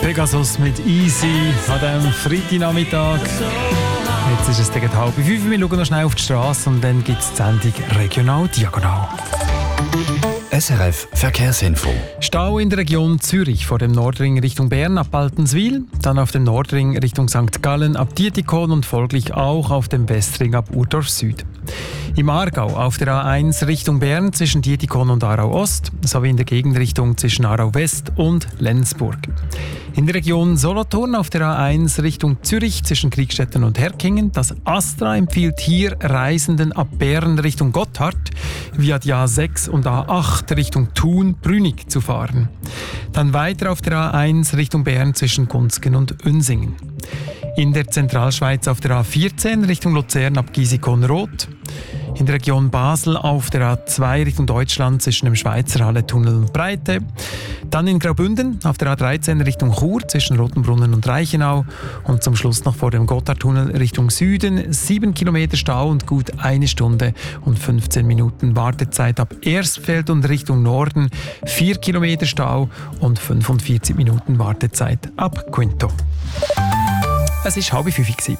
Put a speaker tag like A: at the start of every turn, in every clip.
A: Pegasus mit Easy an diesem Freitagnachmittag. Jetzt ist es gegen 4:30. Wir schauen noch schnell auf die Straße und dann gibt es die Sendung Regional Diagonal.
B: SRF Verkehrsinfo.
A: Stau in der Region Zürich vor dem Nordring Richtung Bern ab Baltenswil, dann auf dem Nordring Richtung St. Gallen ab Dietikon und folglich auch auf dem Westring ab Urdorf Süd. Im Aargau auf der A1 Richtung Bern zwischen Dietikon und Aarau Ost sowie in der Gegenrichtung zwischen Aarau West und Lenzburg. In der Region Solothurn auf der A1 Richtung Zürich zwischen Kriegstetten und Herkingen. Das Astra empfiehlt hier Reisenden ab Bern Richtung Gotthard via die A6 und A8 Richtung Thun-Brünig zu fahren. Dann weiter auf der A1 Richtung Bern zwischen Gunzgen und Unsingen. In der Zentralschweiz auf der A14 Richtung Luzern ab Gisikon-Roth. In der Region Basel auf der A2 Richtung Deutschland zwischen dem Schweizer Halletunnel und Breite. Dann in Graubünden auf der A13 Richtung Chur zwischen Rotenbrunnen und Reichenau. Und zum Schluss noch vor dem Gotthardtunnel Richtung Süden 7 Kilometer Stau und gut 1 Stunde und 15 Minuten Wartezeit ab Erstfeld und Richtung Norden. 4 Kilometer Stau und 45 Minuten Wartezeit ab Quinto. Es war 4:30.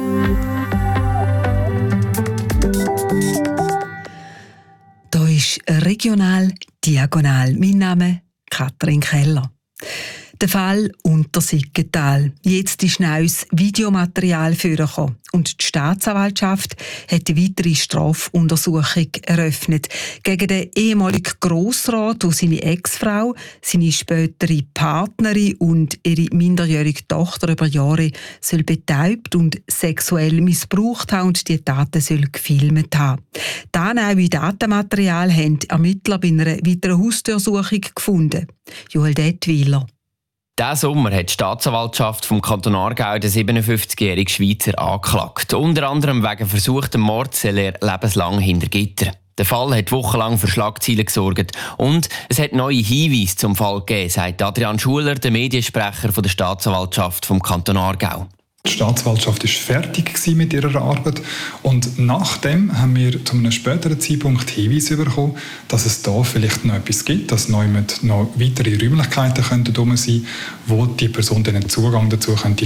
C: Da ist Regional Diagonal. Mein Name Katrin Keller. Der Fall Untersiggenthal. Jetzt ist neues Videomaterial vorgekommen. Und die Staatsanwaltschaft hat eine weitere Strafuntersuchung eröffnet gegen den ehemaligen Grossrat, der seine Ex-Frau, seine spätere Partnerin und ihre minderjährige Tochter über Jahre soll betäubt und sexuell missbraucht haben und die Taten soll gefilmt haben. Das neue Datenmaterial haben Ermittler bei einer weiteren Hausdurchsuchung gefunden. Joel Detwiler.
D: Diesen Sommer hat die Staatsanwaltschaft vom Kanton Aargau den 57-jährigen Schweizer angeklagt. Unter anderem wegen versuchtem Mord soll er lebenslang hinter Gitter. Der Fall hat wochenlang für Schlagzeilen gesorgt und es hat neue Hinweise zum Fall gegeben, sagt Adrian Schuler, der Mediensprecher der Staatsanwaltschaft vom Kanton Aargau.
E: Die Staatsanwaltschaft war fertig mit ihrer Arbeit und nachdem haben wir zu einem späteren Zeitpunkt Hinweise bekommen, dass es da vielleicht noch etwas gibt, dass noch weitere Räumlichkeiten herum sein könnten, wo die Person einen Zugang dazu haben.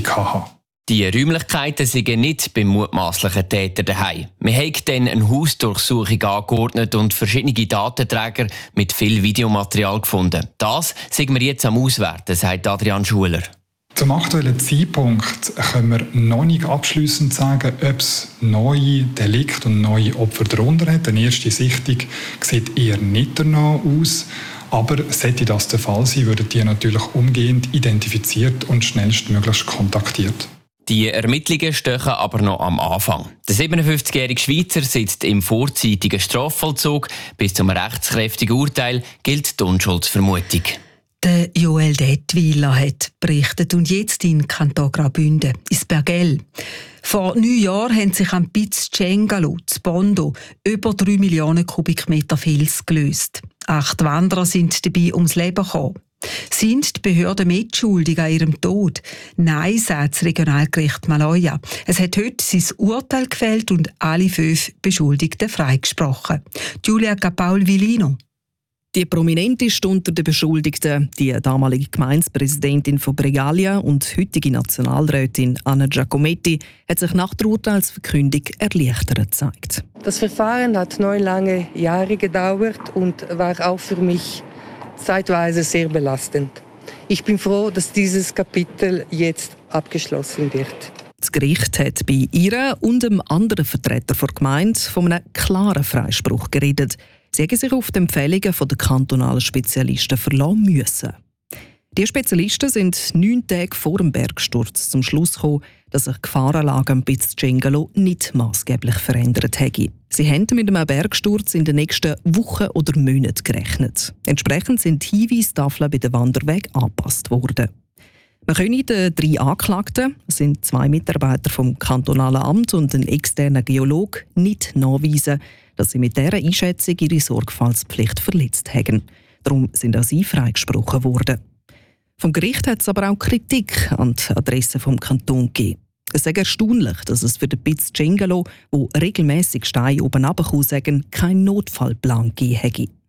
D: Die Räumlichkeiten sind nicht beim mutmaßlichen Täter daheim. Wir haben dann eine Hausdurchsuchung angeordnet und verschiedene Datenträger mit viel Videomaterial gefunden. Das sind wir jetzt am Auswerten, sagt Adrian Schuler.
E: Zum aktuellen Zeitpunkt können wir noch nicht abschliessend sagen, ob es neue Delikte und neue Opfer darunter hat. Eine erste Sichtung sieht eher nicht danach aus. Aber sollte das der Fall sein, würden die natürlich umgehend identifiziert und schnellstmöglich kontaktiert.
D: Die Ermittlungen stehen aber noch am Anfang. Der 57-jährige Schweizer sitzt im vorzeitigen Strafvollzug. Bis zum rechtskräftigen Urteil gilt die Unschuldsvermutung.
C: Der Joel Detwiler hat berichtet und jetzt in Kanton Graubünden, ins Bergell. Vor 9 Jahren haben sich am Piz Cengalo zu Bondo über 3 Millionen Kubikmeter Fels gelöst. 8 Wanderer sind dabei ums Leben gekommen. Sind die Behörden mitschuldig an ihrem Tod? Nein, sagt das Regionalgericht Maloja. Es hat heute sein Urteil gefällt und alle 5 Beschuldigten freigesprochen. Giulia Capaul-Villino.
F: Die prominenteste unter den Beschuldigten, die damalige Gemeindepräsidentin von Bregalia und heutige Nationalrätin Anna Giacometti, hat sich nach der Urteilsverkündung erleichtert gezeigt.
G: Das Verfahren hat 9 lange Jahre gedauert und war auch für mich zeitweise sehr belastend. Ich bin froh, dass dieses Kapitel jetzt abgeschlossen wird.
F: Das Gericht hat bei ihr und einem anderen Vertreter der Gemeinde von einem klaren Freispruch geredet. Sie haben sich auf die Empfehlungen der kantonalen Spezialisten verlassen müssen. Die Spezialisten sind 9 Tage vor dem Bergsturz zum Schluss gekommen, dass sich die Gefahrenlage am Piz Cengalo nicht maßgeblich verändert hätte. Sie haben mit einem Bergsturz in den nächsten Wochen oder Monaten gerechnet. Entsprechend sind die Hinweistafeln bei den Wanderwegen angepasst worden. Man können den 3 Angeklagten, das sind 2 Mitarbeiter vom kantonalen Amt und ein externer Geologe, nicht nachweisen, dass sie mit dieser Einschätzung ihre Sorgfaltspflicht verletzt haben. Darum sind auch sie freigesprochen worden. Vom Gericht hat es aber auch Kritik an die Adresse des Kantons gegeben. Es ist erstaunlich, dass es für den Piz Cengalo, wo regelmässig Steine oben runterkommen, keinen Notfallplan gegeben hätte.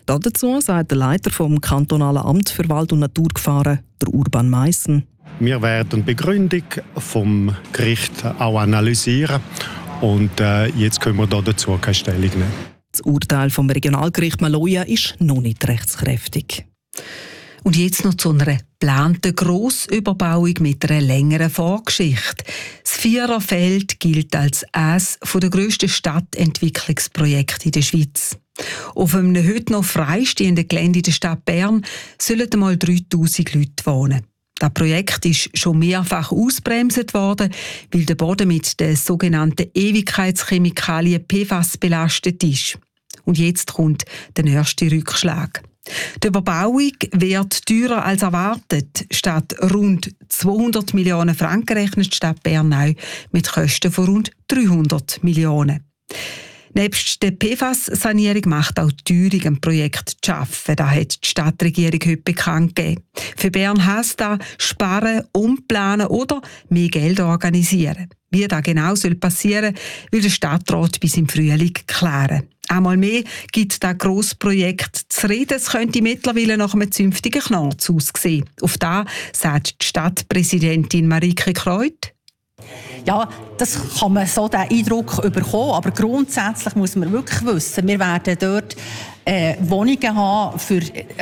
F: Dazu sagt der Leiter vom Kantonalen Amt für Wald- und Naturgefahren, der Urban Meissen.
H: Wir werden die Begründung vom Gericht auch analysieren und jetzt können wir dazu keine Stellung nehmen.
F: Das Urteil vom Regionalgericht Maloja ist noch nicht rechtskräftig.
C: Und jetzt noch zu einer geplanten Grossüberbauung mit einer längeren Vorgeschichte. Das Viererfeld gilt als eines der grössten Stadtentwicklungsprojekte in der Schweiz. Auf einem heute noch freistehenden Gelände in der Stadt Bern sollen einmal 3000 Leute wohnen. Das Projekt ist schon mehrfach ausgebremst worden, weil der Boden mit den sogenannten Ewigkeitschemikalien PFAS belastet ist. Und jetzt kommt der erste Rückschlag. Die Überbauung wird teurer als erwartet. Statt rund 200 Millionen Franken rechnet die Stadt Bern neu mit Kosten von rund 300 Millionen. Nebst der PFAS-Sanierung macht auch die Teuerung am Projekt zu arbeiten. Das hat die Stadtregierung heute bekannt gegeben. Für Bern heisst das sparen, umplanen oder mehr Geld organisieren. Wie das genau passieren soll, will der Stadtrat bis im Frühling klären. Einmal mehr gibt das Grossprojekt zu reden. Es könnte mittlerweile nach einem zünftigen Knarz aussehen. Auf das sagt die Stadtpräsidentin Marike Kreut.
I: Ja, das kann man so den Eindruck bekommen, aber grundsätzlich muss man wirklich wissen, wir werden dort Wohnungen haben für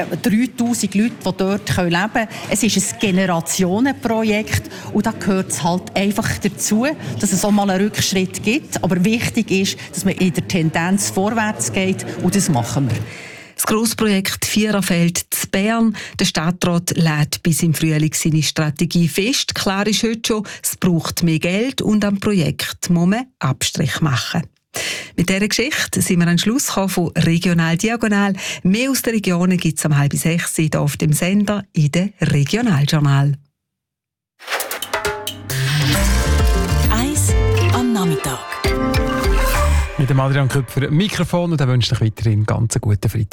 I: 3000 Leute, die dort leben können. Es ist ein Generationenprojekt und da gehört es halt einfach dazu, dass es auch mal einen Rückschritt gibt. Aber wichtig ist, dass man in der Tendenz vorwärts geht und das machen wir.
C: Das Grossprojekt Viererfeld zu Bern. Der Stadtrat lädt bis im Frühling seine Strategie fest. Klar ist heute schon, es braucht mehr Geld und am Projekt muss man Abstrich machen. Mit dieser Geschichte sind wir am Schluss von Regional Diagonal. Mehr aus den Regionen gibt es um 5:30 hier auf dem Sender in den Regionaljournal.
B: 1 am Nachmittag.
A: Mit dem Adrian Köpfer Mikrofon und er wünscht euch weiterhin einen ganz guten Freitag.